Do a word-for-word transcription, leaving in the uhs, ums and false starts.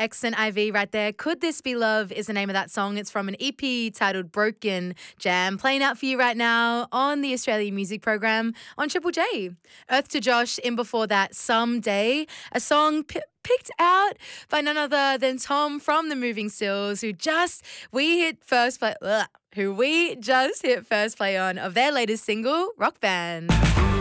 X and I V right there. Could This Be Love is the name of that song. It's from an E P titled Broken Jam, playing out for you right now on the Australian Music Program on Triple J. Earth to Josh in before that, Someday, a song p- picked out by none other than Tom from the Moving Stills, who just, we hit first play, ugh, who we just hit first play on of their latest single, Rock Band.